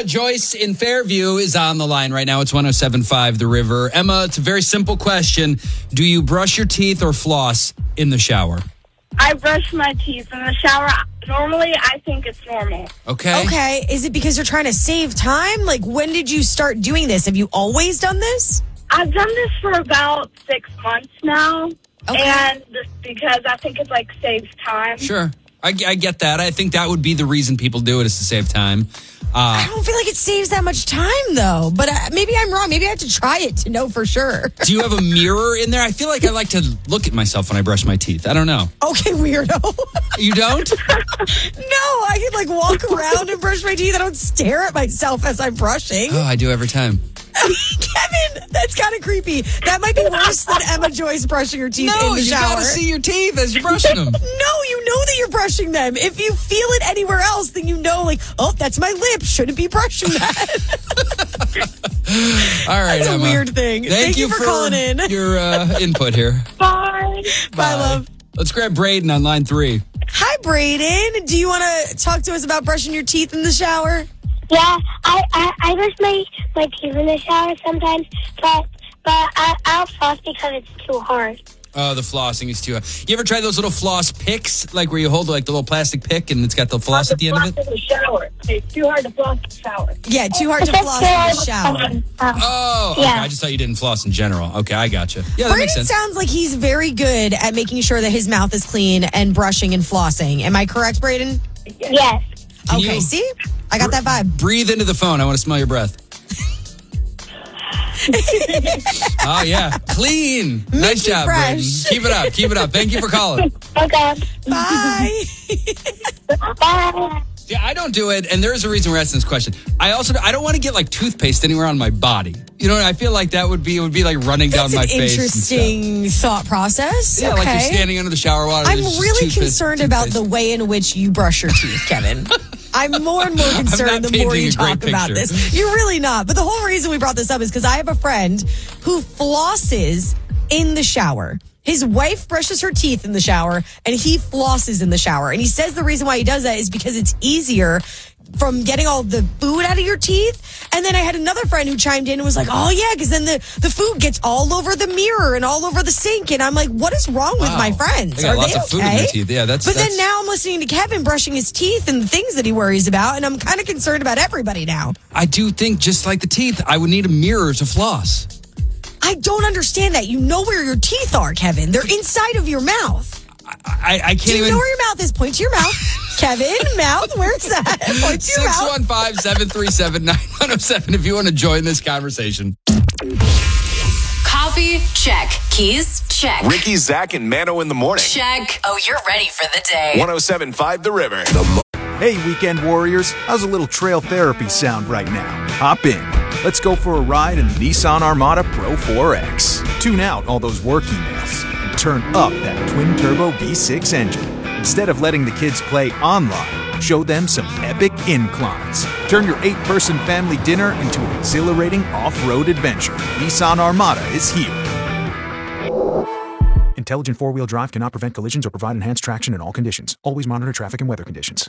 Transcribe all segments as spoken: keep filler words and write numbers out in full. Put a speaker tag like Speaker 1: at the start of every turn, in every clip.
Speaker 1: Emma Joyce in Fairview is on the line right now. It's one oh seven point five The River. Emma, it's a very simple question. Do you brush your teeth or floss in the shower?
Speaker 2: I brush my teeth in the shower. Normally, I think it's normal.
Speaker 1: Okay.
Speaker 3: Okay. Is it because you're trying to save time? Like, when did you start doing this? Have you always done this?
Speaker 2: I've done this for about six months now.
Speaker 3: Okay.
Speaker 2: And just because I think it, like, saves time.
Speaker 1: Sure. I, I get that. I think that would be the reason people do it, is to save time.
Speaker 3: I
Speaker 1: Uh,
Speaker 3: don't feel like it saves that much time, though. But uh, maybe I'm wrong. Maybe I have to try it to know for sure.
Speaker 1: do you have a mirror in there? I feel like I like to look at myself when I brush my teeth. I don't know.
Speaker 3: Okay, weirdo.
Speaker 1: You don't?
Speaker 3: No, I can like walk around and brush my teeth. I don't stare at myself as I'm brushing.
Speaker 1: Oh, I do every time.
Speaker 3: Kevin, that's kind of creepy. That might be worse than Emma Joyce brushing her teeth
Speaker 1: No,
Speaker 3: in the
Speaker 1: you
Speaker 3: shower.
Speaker 1: gotta see your teeth as you're brushing them.
Speaker 3: No, you know that you're brushing them. If you feel it anywhere else, then you know, like, oh, that's my lip. Shouldn't be brushing that.
Speaker 1: All right,
Speaker 3: That's a
Speaker 1: Emma.
Speaker 3: weird thing.
Speaker 1: Thank,
Speaker 3: Thank
Speaker 1: you
Speaker 3: you for calling in.
Speaker 1: your uh, input here.
Speaker 2: Bye.
Speaker 3: Bye, love.
Speaker 1: Let's grab Braden on line three.
Speaker 3: Hi, Braden. Do you want to talk to us about brushing your teeth in the shower?
Speaker 4: Yeah, I, I, I brush my, my teeth in the shower sometimes, but but I, I don't floss because it's too hard.
Speaker 1: Oh, the flossing is too hard. You ever try those little floss picks, like where you hold like the little plastic pick and it's got the floss at the end of it?
Speaker 2: Floss in the shower. It's too hard to floss in the shower.
Speaker 3: Yeah, too hard to
Speaker 4: It's
Speaker 3: floss
Speaker 4: too
Speaker 3: in
Speaker 4: hard
Speaker 3: the
Speaker 4: to
Speaker 3: shower.
Speaker 4: floss in the shower.
Speaker 1: Oh, okay.
Speaker 4: Yeah.
Speaker 1: I just thought you didn't floss in general. Okay, I gotcha. Yeah, that makes
Speaker 3: Braden
Speaker 1: sense.
Speaker 3: sounds like he's very good at making sure that his mouth is clean and brushing and flossing. Am I correct, Braden?
Speaker 4: Yes.
Speaker 1: Can
Speaker 3: Okay,
Speaker 1: you
Speaker 3: see? I got that vibe.
Speaker 1: breathe into the phone. I want to smell your breath. Oh, yeah. Clean. Nice
Speaker 3: you
Speaker 1: job,
Speaker 3: fresh.
Speaker 1: Braden. Keep it up. Keep it up. Thank you for calling.
Speaker 4: Okay.
Speaker 3: Bye.
Speaker 4: Bye.
Speaker 1: Yeah, I don't do it, and there is a reason we're asking this question. I also I don't want to get like toothpaste anywhere on my body. You know, I feel like that would be it would be like running
Speaker 3: That's
Speaker 1: down my
Speaker 3: an
Speaker 1: face. and stuff.
Speaker 3: interesting thought process.
Speaker 1: Yeah,
Speaker 3: okay.
Speaker 1: like you're standing under the shower water.
Speaker 3: I'm
Speaker 1: there's just
Speaker 3: really
Speaker 1: toothpaste-
Speaker 3: concerned about
Speaker 1: toothpaste.
Speaker 3: the way in which you brush your teeth, Kevin. I'm more and more concerned
Speaker 1: not
Speaker 3: the more
Speaker 1: painting
Speaker 3: you
Speaker 1: a great
Speaker 3: talk about
Speaker 1: picture.
Speaker 3: this. You're really not. But the whole reason we brought this up is because I have a friend who flosses in the shower. His wife brushes her teeth in the shower and he flosses in the shower. And he says the reason why he does that is because it's easier from getting all the food out of your teeth. And then I had another friend who chimed in and was like, oh yeah, because then the, the food gets all over the mirror and all over the sink. And I'm like, what is wrong with
Speaker 1: Wow.
Speaker 3: my friends?
Speaker 1: They got
Speaker 3: Are
Speaker 1: lots
Speaker 3: they
Speaker 1: of food
Speaker 3: okay?
Speaker 1: in their teeth. Yeah, that's-
Speaker 3: But
Speaker 1: that's-
Speaker 3: then now I'm listening to Kevin brushing his teeth and the things that he worries about. And I'm kind of concerned about everybody now.
Speaker 1: I do think just like the teeth, I would need a mirror to floss.
Speaker 3: I don't understand that. You know where your teeth are, Kevin. They're inside of your mouth.
Speaker 1: I, I can't
Speaker 3: Do you
Speaker 1: even.
Speaker 3: know where your mouth is? Point to your mouth. Kevin, mouth, where's that? Point to your
Speaker 1: six
Speaker 3: mouth.
Speaker 1: one five, seven three seven, nine one oh seven if you want to join this conversation.
Speaker 5: Coffee, check. Keys, check.
Speaker 6: Ricky, Zach, and Mano in the morning.
Speaker 5: Check. Oh, you're ready for the day.
Speaker 6: one oh seven point five The River.
Speaker 7: Hey, weekend warriors, how's a little trail therapy sound right now? Hop in. Let's go for a ride in the Nissan Armada Pro four X. Tune out all those work emails and turn up that twin-turbo V six engine. Instead of letting the kids play online, show them some epic inclines. Turn your eight-person family dinner into an exhilarating off-road adventure. Nissan Armada is here. Intelligent four-wheel drive cannot prevent collisions or provide enhanced traction in all conditions. Always monitor traffic and weather conditions.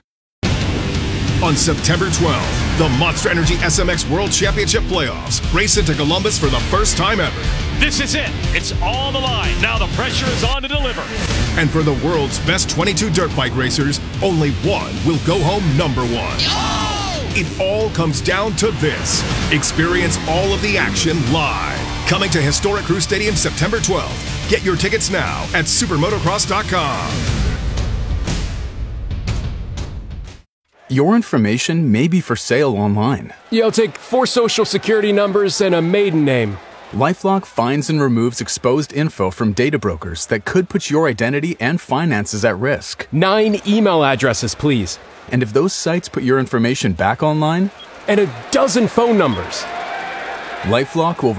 Speaker 8: On September twelfth, the Monster Energy S M X World Championship Playoffs race into Columbus for the first time ever.
Speaker 9: This is it. It's all the line. Now the pressure is on to deliver.
Speaker 8: And for the world's best twenty-two dirt bike racers, only one will go home number one. It all comes down to this. Experience all of the action live. Coming to historic Crew Stadium September twelfth. Get your tickets now at supermotocross dot com.
Speaker 10: Your information may be for sale online.
Speaker 11: Yeah, I'll take four social security numbers and a maiden name.
Speaker 10: LifeLock finds and removes exposed info from data brokers that could put your identity and finances at risk.
Speaker 11: Nine email addresses, please.
Speaker 10: And if those sites put your information back online,
Speaker 11: and a dozen phone numbers,
Speaker 10: LifeLock will